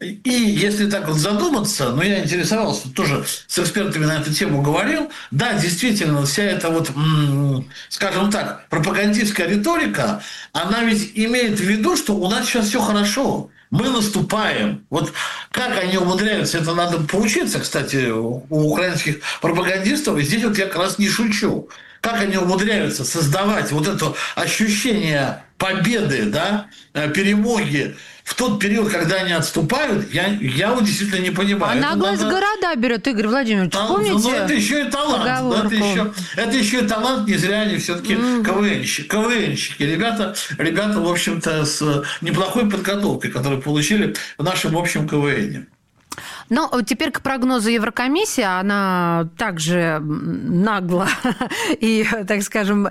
И если так вот задуматься, ну, я интересовался, тоже с экспертами на эту тему говорил, да, действительно, вся эта вот, скажем так, пропагандистская риторика, она ведь имеет в виду, что у нас сейчас все хорошо. Мы наступаем. Вот как они умудряются, это надо поучиться, кстати, у украинских пропагандистов. И здесь вот я как раз не шучу. Как они умудряются создавать вот это ощущение победы, да, перемоги в тот период, когда они отступают, я, я вот действительно не понимаю. А наглость надо... города берет, Игорь Владимирович, а, помните? Ну, это еще и талант. Это еще, это еще и талант, не зря они все-таки mm. КВНщики, КВНщики. Ребята, ребята, в общем-то, с неплохой подготовкой, которую получили в нашем общем КВНе. Но теперь к прогнозу Еврокомиссии. Она также нагло и, так скажем,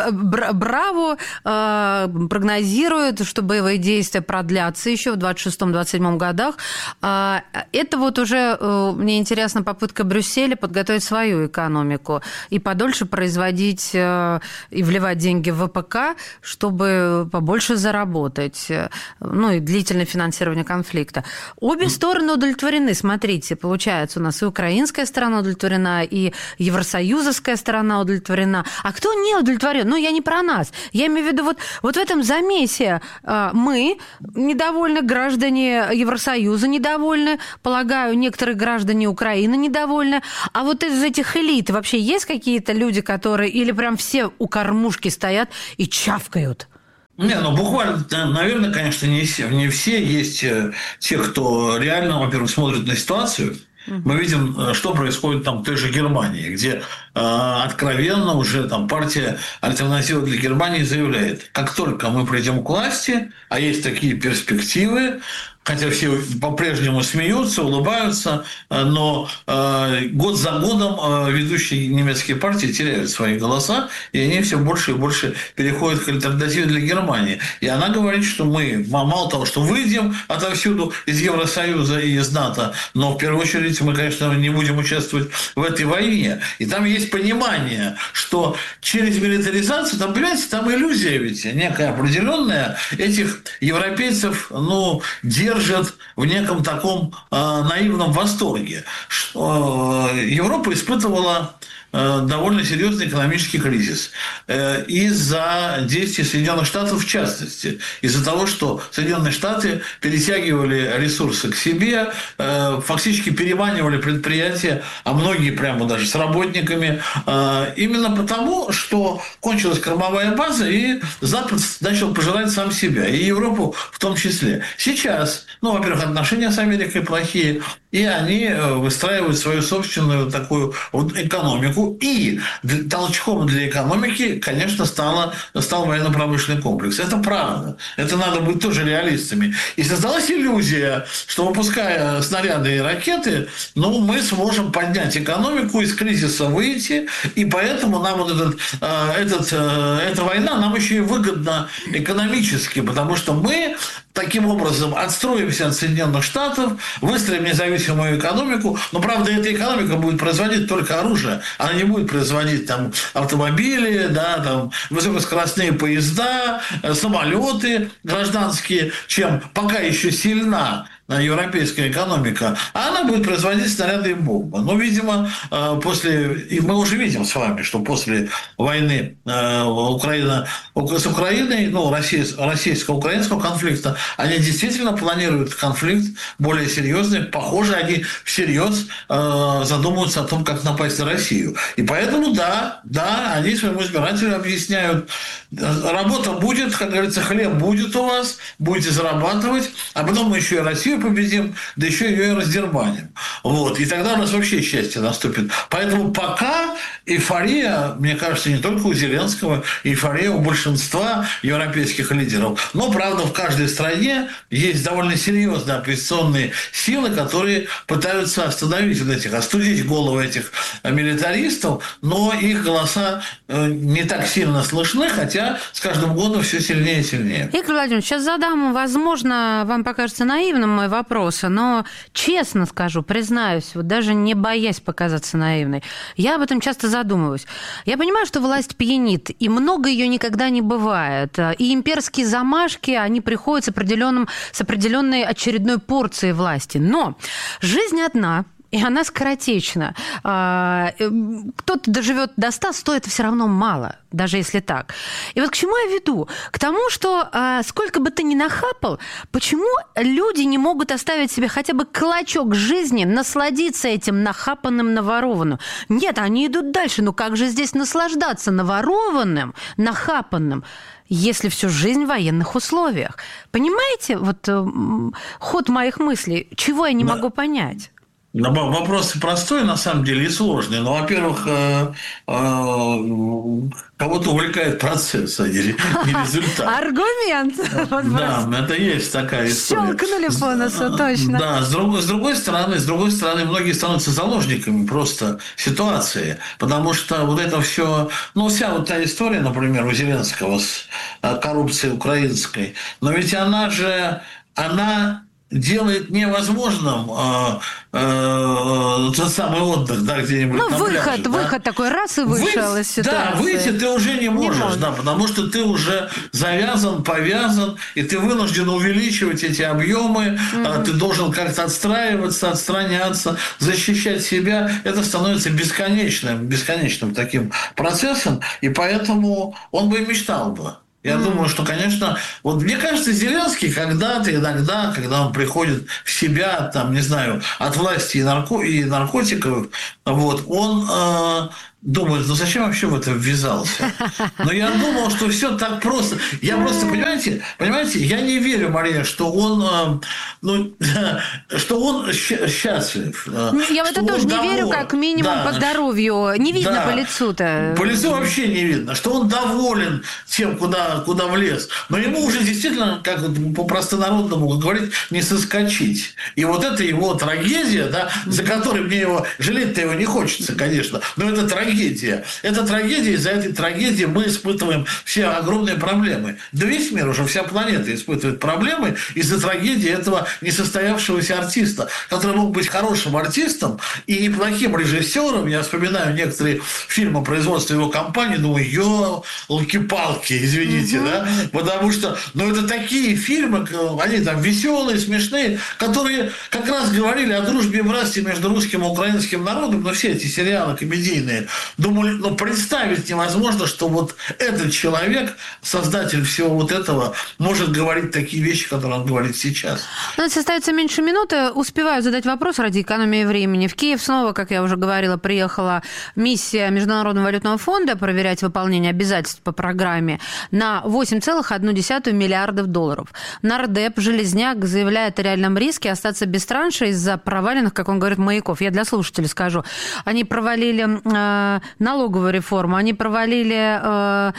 браво прогнозирует, что боевые действия продлятся еще в двадцать шестом - двадцать седьмом годах. Это вот уже, мне интересно, попытка Брюсселя подготовить свою экономику и подольше производить и вливать деньги в ВПК, чтобы побольше заработать. Ну и длительное финансирование конфликта. Обе стороны удовлетворены. Смотрите, получается, у нас и украинская сторона удовлетворена, и евросоюзовская сторона удовлетворена. А кто не удовлетворен? Ну, я не про нас. Я имею в виду, вот, вот в этом замесе мы недовольны, граждане Евросоюза недовольны, полагаю, некоторые граждане Украины недовольны. А вот из этих элит вообще есть какие-то люди, которые или прям все у кормушки стоят и чавкают? Не, ну буквально, наверное, конечно, не все. Не все. Есть те, кто реально, во-первых, смотрит на ситуацию. Мы видим, что происходит там в той же Германии, где э, откровенно уже там партия «Альтернатива для Германии» заявляет, как только мы придем к власти, а есть такие перспективы, хотя все по-прежнему смеются, улыбаются, но э, год за годом э, ведущие немецкие партии теряют свои голоса, и они все больше и больше переходят к альтернативе для Германии. И она говорит, что мы, мало того, что выйдем отовсюду из Евросоюза и из НАТО, но в первую очередь мы, конечно, не будем участвовать в этой войне. И там есть понимание, что через милитаризацию, там, понимаете, там иллюзия ведь некая определенная этих европейцев, ну, держит держат в неком таком э, наивном восторге, что э, Европа испытывала э, довольно серьезный экономический кризис э, из-за действий Соединенных Штатов в частности, из-за того, что Соединенные Штаты перетягивали ресурсы к себе, э, фактически переманивали предприятия, а многие прямо даже с работниками, э, именно потому, что кончилась кормовая база, и Запад начал пожирать сам себя, и Европу в том числе. Сейчас, ну, во-первых, отношения с Америкой плохие, и они выстраивают свою собственную такую вот экономику. И толчком для экономики, конечно, стало, стал военно-промышленный комплекс. Это правда. Это надо быть тоже реалистами. И создалась иллюзия, что, выпуская снаряды и ракеты, ну, мы сможем поднять экономику, из кризиса выйти, и поэтому нам вот этот, этот, эта война нам еще и выгодна экономически, потому что мы таким образом отстроимся от Соединенных Штатов, выстроим независимую экономику, но, правда, эта экономика будет производить только оружие, она не будет производить там автомобили, да, там, высокоскоростные поезда, самолеты гражданские, чем пока еще сильна европейская экономика, а она будет производить снаряды и бомбы. Но, видимо, после... И мы уже видим с вами, что после войны Украина, с Украиной, ну, российско-украинского конфликта, они действительно планируют конфликт более серьезный. Похоже, они всерьез задумываются о том, как напасть на Россию. И поэтому, да, да, они своему избирателю объясняют, работа будет, как говорится, хлеб будет у вас, будете зарабатывать, а потом мы еще и Россию победим, да еще ее и раздербаним. Вот. И тогда у нас вообще счастье наступит. Поэтому пока эйфория, мне кажется, не только у Зеленского, эйфория у большинства европейских лидеров. Но, правда, в каждой стране есть довольно серьезные оппозиционные силы, которые пытаются остановить вот этих, остудить голову этих милитаристов, но их голоса не так сильно слышны, хотя с каждым годом все сильнее и сильнее. Игорь Владимирович, сейчас задам, возможно, вам покажется наивным мой мой вопрос, но честно скажу, признаюсь, вот даже не боясь показаться наивной, я об этом часто задумываюсь. Я понимаю, что власть пьянит, и много ее никогда не бывает. И имперские замашки, они приходят с, определенным, с определенной очередной порцией власти. Но жизнь одна. И она скоротечна. Кто-то доживет до ста, стоит все равно мало, даже если так. И вот к чему я веду? К тому, что сколько бы ты ни нахапал, почему люди не могут оставить себе хотя бы клочок жизни, насладиться этим нахапанным, наворованным? Нет, они идут дальше. Но как же здесь наслаждаться наворованным, нахапанным, если всю жизнь в военных условиях? Понимаете, вот ход моих мыслей, чего я не да. могу понять? Вопрос простой, на самом деле, и сложный. Но, во-первых, кого-то увлекает процесс, а не результат. Аргумент. Да, это есть такая история. Щелкнули по носу, точно. Да, с другой, с другой стороны, с другой стороны, многие становятся заложниками просто ситуации, потому что вот это все, ну, вся вот та история, например, у Зеленского с коррупцией украинской, но ведь она же, она делает невозможным э, э, тот самый отдых, да, где-нибудь ну, на выход, пляже. Да? Выход такой раз и вышел Вы... из ситуации. Да, выйти ты уже не можешь, не да, потому что ты уже завязан, повязан, и ты вынужден увеличивать эти объемы, mm-hmm. ты должен как-то отстраиваться, отстраняться, защищать себя. Это становится бесконечным, бесконечным таким процессом, и поэтому он бы и мечтал бы. Я mm. думаю, что, конечно, вот мне кажется, Зеленский когда-то, иногда, когда он приходит в себя, там, не знаю, от власти и, нарко... и наркотиков, вот, он э, думает, ну зачем вообще в это ввязался? Но я думал, что все так просто. Я просто, понимаете, понимаете, я не верю, Мария, что он, э, ну, что он счастлив. Я в это тоже не доволен. верю, как минимум да. по здоровью. Не видно да. по лицу-то. По лицу вообще не видно. Что он доволен тем, куда, куда влез. Но ему уже действительно, как по-простонародному говорить, не соскочить. И вот это его трагедия, да, за которой мне его жалеть-то его не хочется, конечно. Но это трагедия. Это трагедия, из-за этой трагедии мы испытываем все огромные проблемы. Да весь мир, уже вся планета испытывает проблемы из-за трагедии этого несостоявшегося артиста, который мог быть хорошим артистом и неплохим режиссером. Я вспоминаю некоторые фильмы производства его компании, думаю, ёлки-палки, извините, угу. да, потому что, ну, это такие фильмы, они там веселые, смешные, которые как раз говорили о дружбе и власти между русским и украинским народом, но все эти сериалы комедийные, думаю, ну, представить невозможно, что вот этот человек, создатель всего вот этого, может говорить такие вещи, которые он говорит сейчас. У нас остается меньше минуты. Успеваю задать вопрос ради экономии времени. В Киев снова, как я уже говорила, приехала миссия Международного валютного фонда проверять выполнение обязательств по программе на восемь целых одна десятая миллиардов долларов. Нардеп, Железняк заявляет о реальном риске остаться без транша из-за проваленных, как он говорит, маяков. Я для слушателей скажу. Они провалили э, налоговую реформу, они провалили э,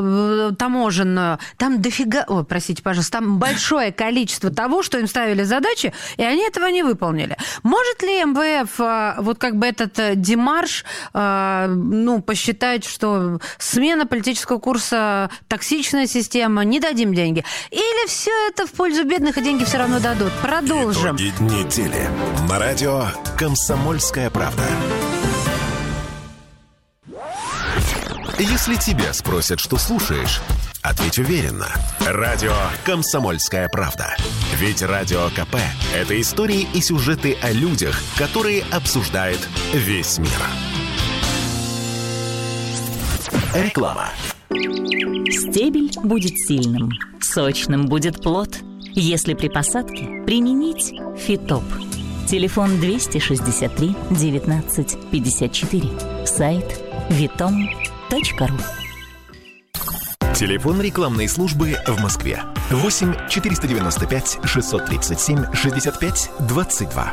э, таможенную. Там дофига... Ой, простите, пожалуйста, там большое количество того, что им ставили задачи, и они этого не выполнили. Может ли эм вэ эф э, вот как бы этот демарш э, ну, посчитать, что смена политического курса, токсичная система, не дадим деньги? Или все это в пользу бедных, и деньги все равно дадут? Продолжим. Итоги недели. На радио «Комсомольская правда». Если тебя спросят, что слушаешь, ответь уверенно. Радио «Комсомольская правда». Ведь Радио КП – это истории и сюжеты о людях, которые обсуждает весь мир. Реклама. Стебель будет сильным, сочным будет плод. Если при посадке применить Фитоп. Телефон двести шестьдесят три девятнадцать пятьдесят четыре. Сайт витом точка ру. Телефон рекламной службы в Москве. восемь четыреста девяносто пять шестьсот тридцать семь шестьдесят пять двадцать два.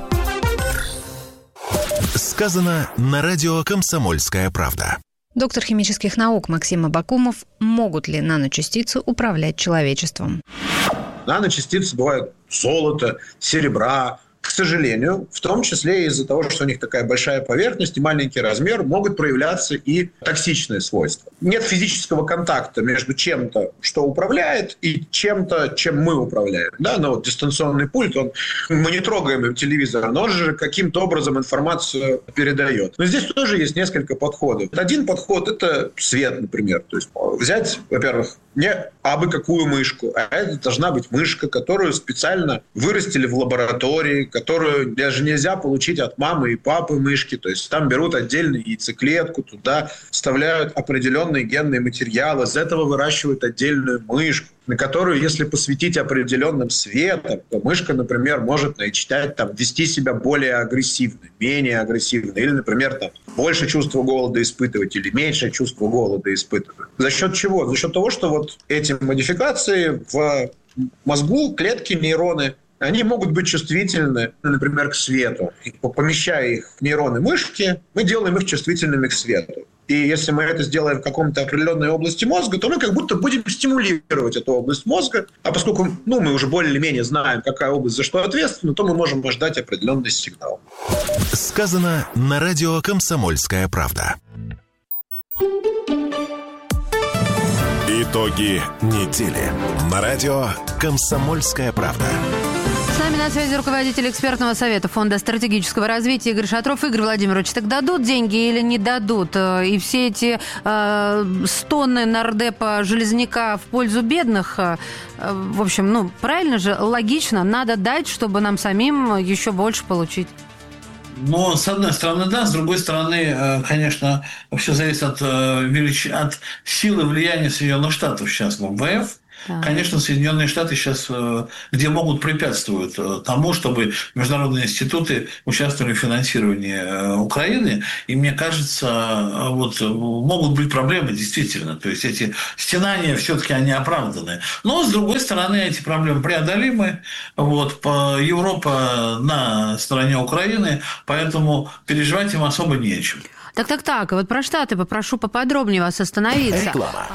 Сказано на радио «Комсомольская правда». Доктор химических наук Максим Абакумов. Могут ли наночастицы управлять человечеством? Наночастицы бывают золота, серебра, к сожалению, в том числе из-за того, что у них такая большая поверхность и маленький размер, могут проявляться и токсичные свойства. Нет физического контакта между чем-то, что управляет, и чем-то, чем мы управляем. Да, ну вот дистанционный пульт, он, мы не трогаем телевизор, но он же каким-то образом информацию передает. Но здесь тоже есть несколько подходов. Один подход – это свет, например. То есть взять, во-первых, не абы какую мышку, а это должна быть мышка, которую специально вырастили в лаборатории, которую даже нельзя получить от мамы и папы мышки. То есть там берут отдельную яйцеклетку, туда вставляют определенные генные материалы, из этого выращивают отдельную мышку, на которую, если посветить определенным светом, то мышка, например, может начать там, вести себя более агрессивно, менее агрессивно, или, например, там, больше чувства голода испытывать или меньше чувства голода испытывать. За счет чего? За счет того, что вот эти модификации в мозгу, клетки, нейроны, они могут быть чувствительны, например, к свету. Помещая их в нейроны мышки, мы делаем их чувствительными к свету. И если мы это сделаем в каком-то определенной области мозга, то мы как будто будем стимулировать эту область мозга. А поскольку ну, мы уже более-менее знаем, какая область за что ответственна, то мы можем ждать определенный сигнал. Сказано на радио «Комсомольская правда». Итоги недели. На радио «Комсомольская правда». С нами на связи руководитель экспертного совета Фонда стратегического развития Игорь Шатров. Игорь Владимирович, так дадут деньги или не дадут? И все эти э, стоны нардепа Железняка в пользу бедных, э, в общем, ну, правильно же, логично, надо дать, чтобы нам самим еще больше получить. Но, с одной стороны, да, с другой стороны, конечно, все зависит от, велич... от силы влияния Соединенных Штатов сейчас в эм вэ эф. Да. Конечно, Соединенные Штаты сейчас где могут препятствуют тому, чтобы международные институты участвовали в финансировании Украины. И мне кажется, вот могут быть проблемы действительно. То есть эти стенания все-таки они оправданы. Но с другой стороны, эти проблемы преодолимы. Вот, Европа на стороне Украины, поэтому переживать им особо нечем. Так-так-так, вот про Штаты попрошу поподробнее вас остановиться. Реклама.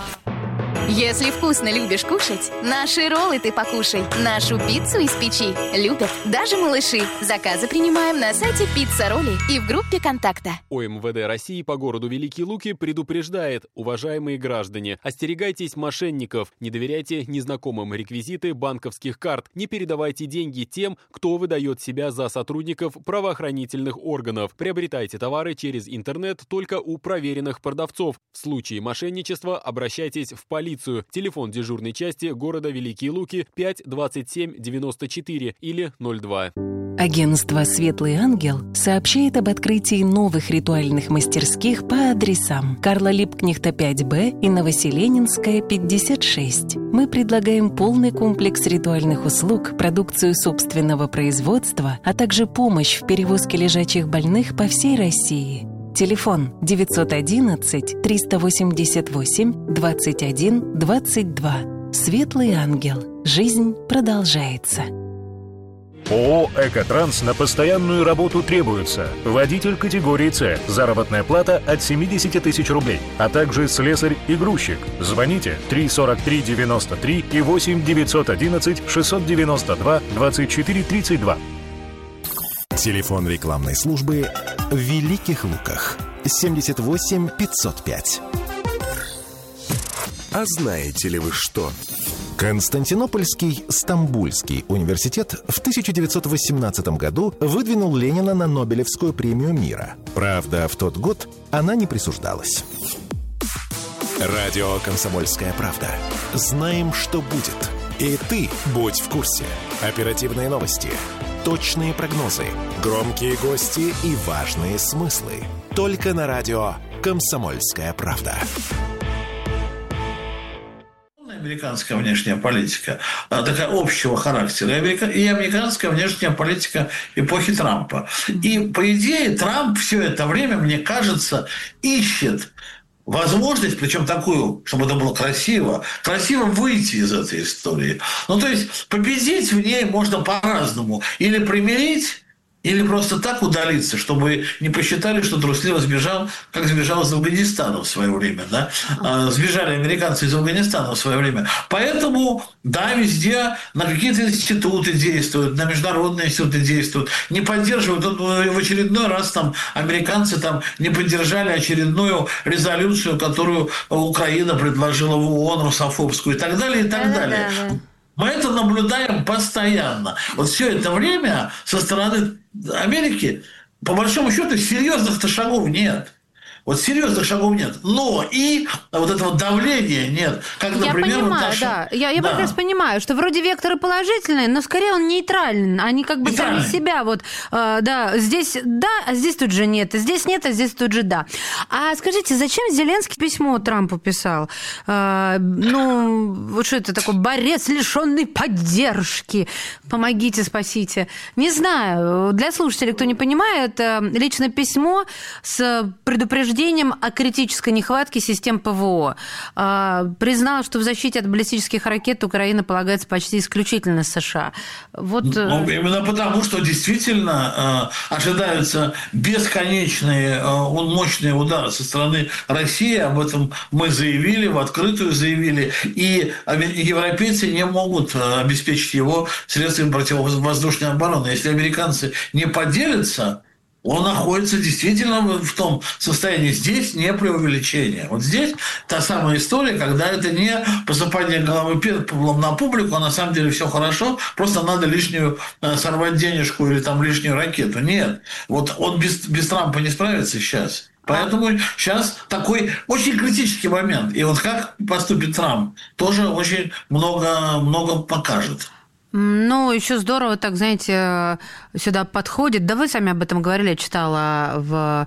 Если вкусно любишь кушать, наши роллы ты покушай. Нашу пиццу из печи любят даже малыши. Заказы принимаем на сайте Пицца Ролли и в группе контакта. О эм вэ дэ России по городу Великие Луки предупреждает: уважаемые граждане, остерегайтесь мошенников, не доверяйте незнакомым реквизиты банковских карт, не передавайте деньги тем, кто выдает себя за сотрудников правоохранительных органов. Приобретайте товары через интернет только у проверенных продавцов. В случае мошенничества обращайтесь в полицию. Телефон дежурной части города Великие Луки пять двадцать семь девяносто четыре или ноль два. Агентство «Светлый ангел» сообщает об открытии новых ритуальных мастерских по адресам Карла Липкнехта пять бэ и Новоселенинская пятьдесят шесть. Мы предлагаем полный комплекс ритуальных услуг, продукцию собственного производства, а также помощь в перевозке лежачих больных по всей России. Телефон девятьсот одиннадцать триста восемьдесят восемь двадцать один двадцать два. «Светлый ангел». Жизнь продолжается. ООО «Экотранс» на постоянную работу требуется. Водитель категории С. Заработная плата от семьдесят тысяч рублей. А также слесарь и грузчик. Звоните три сорок три девяносто три и восемь девятьсот одиннадцать шестьсот девяносто два двадцать четыре тридцать два. Телефон рекламной службы в Великих Луках. семьдесят восемь пятьсот пять. А знаете ли вы что? Константинопольский Стамбульский университет в тысяча девятьсот восемнадцатом году выдвинул Ленина на Нобелевскую премию мира. Правда, в тот год она не присуждалась. Радио «Комсомольская правда». Знаем, что будет. И ты будь в курсе. Оперативные новости, точные прогнозы, громкие гости и важные смыслы. Только на радио «Комсомольская правда». Американская внешняя политика такая общего характера, и американская внешняя политика эпохи Трампа. И, по идее, Трамп все это время, мне кажется, ищет возможность, причем такую, чтобы это было красиво, красиво выйти из этой истории. Ну, то есть, победить в ней можно по-разному. Или примирить Или просто так удалиться, чтобы не посчитали, что трусливо сбежал, как сбежал из Афганистана в свое время. Да? Сбежали американцы из Афганистана в свое время. Поэтому, да, везде на какие-то институты действуют, на международные институты действуют, не поддерживают. Вот в очередной раз там американцы там не поддержали очередную резолюцию, которую Украина предложила в ООН, русофобскую и так далее, и так да, далее. Да, да. Мы это наблюдаем постоянно. Вот все это время со стороны Америки, по большому счету, серьезных-то шагов нет. Вот серьезных шагов нет. Но и вот этого давления нет. Как, например, я понимаю, наша... да. Я, я да. прекрасно понимаю, что вроде векторы положительные, но скорее он нейтральный. Они как бы сами себя вот, э, да, здесь да, а здесь тут же нет. Здесь нет, а здесь тут же да. А скажите, зачем Зеленский письмо Трампу писал? Э, ну, вот что это такое? Борец, лишенный поддержки. Помогите, спасите. Не знаю. Для слушателей, кто не понимает, личное письмо с предупреждением о критической нехватке систем ПВО. Признала, что в защите от баллистических ракет Украина полагается почти исключительно США. Вот... Ну, именно потому, что действительно э, ожидаются бесконечные, э, мощные удары со стороны России. Об этом мы заявили, в открытую заявили. И европейцы не могут обеспечить его средствами противовоздушной обороны. Если американцы не поделятся, он находится действительно в том состоянии. Здесь не преувеличение. Вот здесь та самая история, когда это не посыпание головы пеплом на публику, а на самом деле все хорошо, просто надо лишнюю сорвать денежку или там лишнюю ракету. Нет. Вот он без, без Трампа не справится сейчас. Поэтому сейчас такой очень критический момент. И вот как поступит Трамп, тоже очень много, много покажет. Ну, еще здорово, так, знаете, сюда подходит. Да вы сами об этом говорили, я читала в,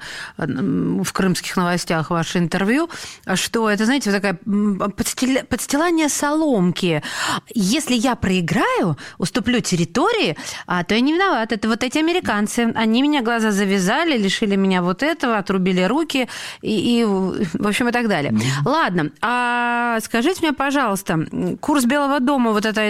в крымских новостях ваше интервью, что это, знаете, вот такая подстила, подстилание соломки. Если я проиграю, уступлю территории, то я не виноват. Это вот эти американцы. Они меня глаза завязали, лишили меня вот этого, отрубили руки и, и в общем, и так далее. Mm-hmm. Ладно, а скажите мне, пожалуйста, курс Белого дома, вот это